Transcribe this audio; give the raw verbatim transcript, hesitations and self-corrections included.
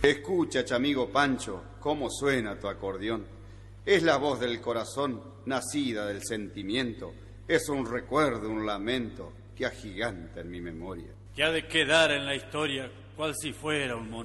Escucha, chamigo Pancho, cómo suena tu acordeón. Es la voz del corazón, nacida del sentimiento. Es un recuerdo, un lamento que agiganta en mi memoria. Que ha de quedar en la historia cual si fuera un monumento.